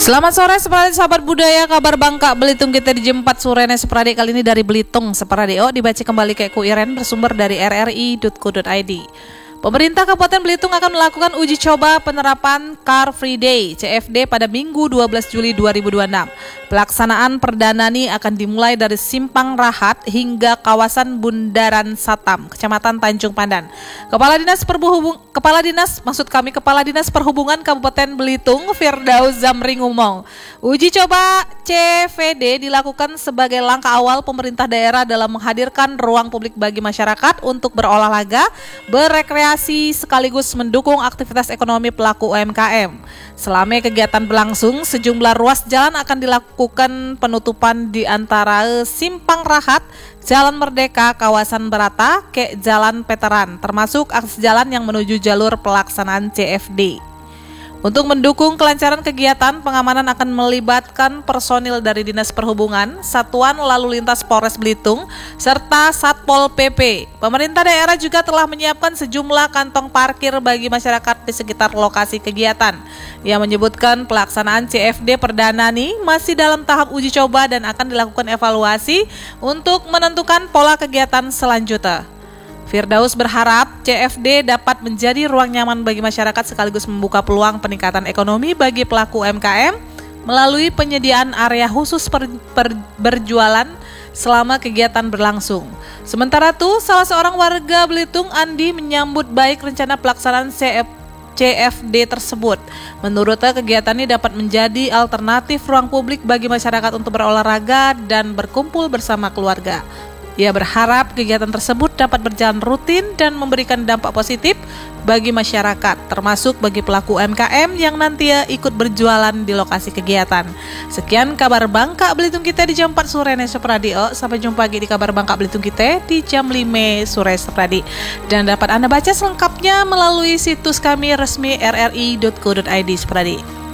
Selamat sore sahabat budaya, kabar Bangka Belitung kita di jam 4 sore Sepradi kali ini dari Belitung Sepradio dibaca kembali ke Ku Iren bersumber dari rri.co.id. Pemerintah Kabupaten Belitung akan melakukan uji coba penerapan Car Free Day CFD pada Minggu 12 Juli 2026. Pelaksanaan perdana ini akan dimulai dari Simpang Rahat hingga kawasan Bundaran Satam, Kecamatan Tanjung Pandan. Kepala Dinas Perhubungan Kabupaten Belitung, Firdaus Zamri ngomong, uji coba CVD dilakukan sebagai langkah awal pemerintah daerah dalam menghadirkan ruang publik bagi masyarakat untuk berolahraga, berekreasi sekaligus mendukung aktivitas ekonomi pelaku UMKM. Selama kegiatan berlangsung, sejumlah ruas jalan akan dilakukan penutupan di antara Simpang Rahat, Jalan Merdeka, Kawasan Berata, ke Jalan Veteran, termasuk akses jalan yang menuju jalur pelaksanaan CFD. Untuk mendukung kelancaran kegiatan, pengamanan akan melibatkan personil dari Dinas Perhubungan, Satuan Lalu Lintas Polres Belitung, serta Satpol PP. Pemerintah daerah juga telah menyiapkan sejumlah kantong parkir bagi masyarakat di sekitar lokasi kegiatan. Ia menyebutkan pelaksanaan CFD perdana ini masih dalam tahap uji coba dan akan dilakukan evaluasi untuk menentukan pola kegiatan selanjutnya. Firdaus berharap CFD dapat menjadi ruang nyaman bagi masyarakat sekaligus membuka peluang peningkatan ekonomi bagi pelaku UMKM melalui penyediaan area khusus berjualan selama kegiatan berlangsung. Sementara itu, salah seorang warga Belitung, Andi, menyambut baik rencana pelaksanaan CFD tersebut. Menurutnya, kegiatan ini dapat menjadi alternatif ruang publik bagi masyarakat untuk berolahraga dan berkumpul bersama keluarga. Ia berharap kegiatan tersebut dapat berjalan rutin dan memberikan dampak positif bagi masyarakat, termasuk bagi pelaku UMKM yang nanti ikut berjualan di lokasi kegiatan. Sekian kabar Bangka Belitung kita di jam 4 sore Sepradio. Sampai jumpa lagi di kabar Bangka Belitung kita di jam 5 sore Sepradi. Dan dapat Anda baca selengkapnya melalui situs kami resmi rri.co.id Sepradi.